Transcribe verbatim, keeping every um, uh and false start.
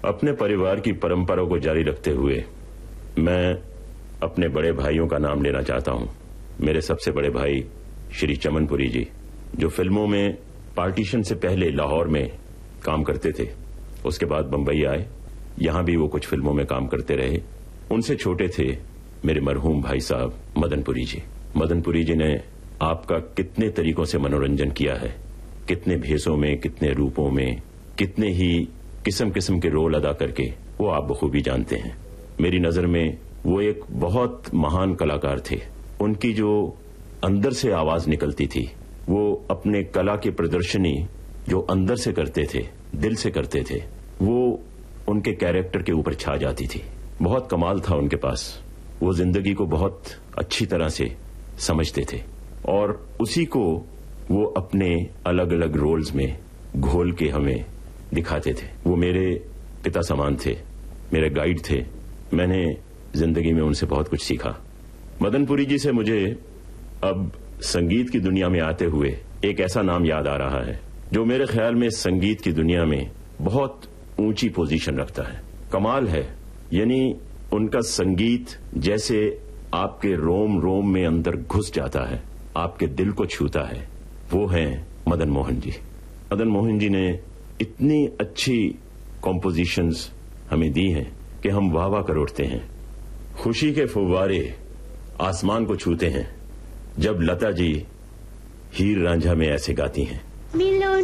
अपने परिवार की परंपरा को जारी रखते हुए मैं अपने बड़े भाइयों का नाम लेना चाहता हूं। मेरे सबसे बड़े भाई श्री चमनपुरी जी, जो फिल्मों में पार्टीशन से पहले लाहौर में काम करते थे, उसके बाद बंबई आए, यहां भी वो कुछ फिल्मों में काम करते रहे। उनसे छोटे थे मेरे मरहूम भाई साहब मदनपुरी जी। मदनपुरी जी ने आपका कितने तरीकों से मनोरंजन किया है, कितने भेषों में, कितने रूपों में, कितने ही किस्म किस्म के रोल अदा करके, वो आप बखूबी जानते हैं। मेरी नजर में वो एक बहुत महान कलाकार थे। उनकी जो अंदर से आवाज निकलती थी, वो अपने कला की प्रदर्शनी जो अंदर से करते थे, दिल से करते थे, वो उनके कैरेक्टर के ऊपर छा जाती थी। बहुत कमाल था उनके पास। वो जिंदगी को बहुत अच्छी तरह से समझते थे और उसी को वो अपने अलग अलग रोल्स में घोल के हमें दिखाते थे। वो मेरे पिता समान थे, मेरे गाइड थे। मैंने जिंदगी में उनसे बहुत कुछ सीखा। मदनपुरी जी से मुझे अब संगीत की दुनिया में आते हुए एक ऐसा नाम याद आ रहा है जो मेरे ख्याल में संगीत की दुनिया में बहुत ऊंची पोजीशन रखता है। कमाल है, यानी उनका संगीत जैसे आपके रोम रोम में अंदर घुस जाता है, आपके दिल को छूता है। वो हैं मदन मोहन जी। मदन मोहन जी ने इतनी अच्छी कॉम्पोजिशंस हमें दी हैं कि हम वाह वाह कर उठते हैं। खुशी के फुव्वारे आसमान को छूते हैं जब लता जी हीर रांझा में ऐसे गाती हैं।